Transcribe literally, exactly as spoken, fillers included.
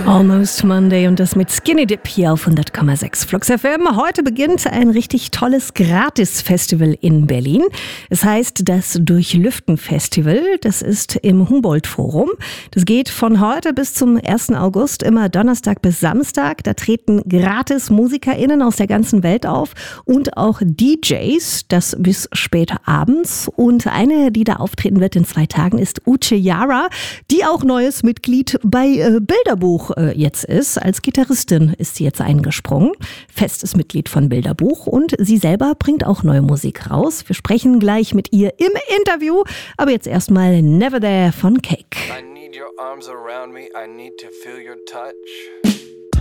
Almost Monday und das mit Skinny Dip hier auf hundert Komma sechs Flux F M. Heute beginnt ein richtig tolles Gratis-Festival in Berlin. Es heißt das Durchlüften-Festival. Das ist im Humboldt-Forum. Das geht von heute bis zum ersten August, immer Donnerstag bis Samstag. Da treten gratis MusikerInnen aus der ganzen Welt auf und auch D Js, das bis später abends. Und eine, die da auftreten wird in zwei Tagen, ist Uche Yara, die auch neues Mitglied bei äh, Bilderbuch äh, jetzt ist. Als Gitarristin ist sie jetzt eingesprungen. Festes Mitglied von Bilderbuch und sie selber bringt auch neue Musik raus. Wir sprechen gleich mit ihr im Interview, aber jetzt erstmal Never There von Cake. I need your arms around me, I need to feel your touch.